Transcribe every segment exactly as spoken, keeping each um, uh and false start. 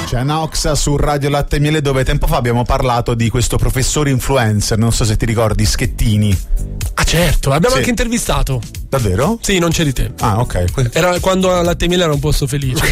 C'è Noxa su Radio Latte e Miele, dove tempo fa abbiamo parlato di questo professore influencer, non so se ti ricordi, Schettini. Ah certo, l'abbiamo Sì. anche intervistato. Davvero? Sì, non c'eri te. Ah, ok. Era quando a Latte e Miele era un posto felice.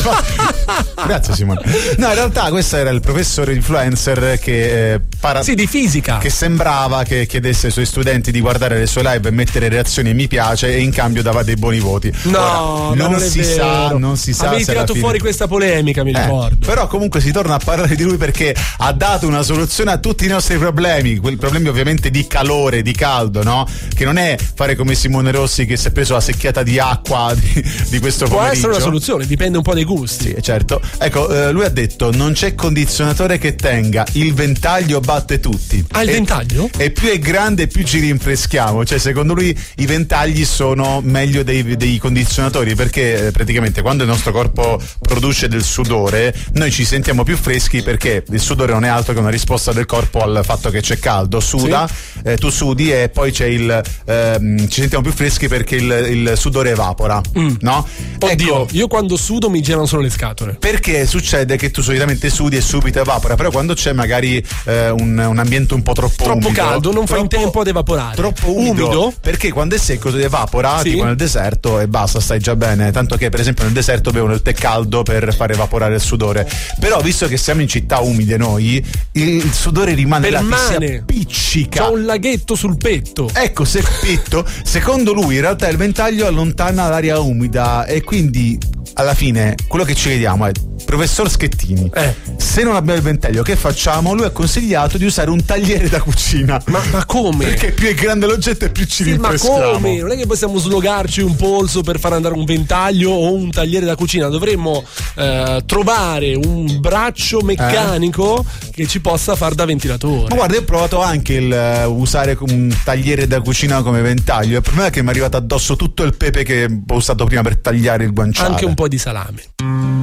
Grazie Simone. No, in realtà questo era il professore influencer che eh, para- Sì, di fisica. che sembrava che chiedesse ai suoi studenti di guardare le sue live e mettere reazioni e mi piace, e in cambio dava dei buoni voti. No, Ora, non, non è si vero. sa, non si sa Avevi se alla tirato fine... fuori questa polemica, mi Eh, ricordo. però comunque si torna a parlare di lui perché ha dato una soluzione a tutti i nostri problemi, quei problemi ovviamente di calore, di caldo, no? Che non è fare come Simone Rossi che si è preso la secchiata di acqua di, di questo Può pomeriggio. essere una soluzione, dipende un po' dai gusti. Sì, certo. Ecco, eh, lui ha detto: non c'è condizionatore che tenga, il ventaglio batte tutti. Ah, il e, ventaglio? E più è grande più ci rinfreschiamo. Cioè, secondo lui i ventagli sono meglio dei, dei condizionatori, perché eh, praticamente quando il nostro corpo produce del sudore noi ci sentiamo più freschi, perché il sudore non è altro che una risposta del corpo al fatto che c'è caldo. Suda, sì. eh, tu sudi e poi c'è il ehm, ci sentiamo più freschi perché il, il sudore evapora, mm. no? Oddio, ecco, io quando sudo mi girano solo le scatole. perché succede che tu solitamente sudi e subito evapora, però quando c'è magari eh, un, un ambiente un po' troppo troppo umido, caldo non fa in troppo, tempo ad evaporare. Troppo umido, umido? Perché quando è secco si evapora, sì. tipo nel deserto, e basta, stai già bene. Tanto che per esempio nel deserto bevono il tè caldo per far evaporare il sudore. Però visto che siamo in città umide noi, il, il sudore rimane là, ti si appiccica. C'ho un laghetto sul petto. Ecco, se petto, secondo lui in realtà il ventaglio allontana l'aria umida, e quindi alla fine quello che ci vediamo è: professor Schettini, eh. se non abbiamo il ventaglio che facciamo? Lui ha consigliato di usare un tagliere da cucina. Ma, ma come? Perché più è grande l'oggetto e più ci sì, rinfreschiamo. Ma come? Non è che possiamo slogarci un polso per far andare un ventaglio o un tagliere da cucina. Dovremmo eh, trovare un braccio meccanico eh. che ci possa far da ventilatore. Ma guarda, io ho provato anche il uh, usare un tagliere da cucina come ventaglio. Il problema è che mi è arrivato addosso tutto il pepe che ho usato prima per tagliare il guanciale. Anche un po' di salame.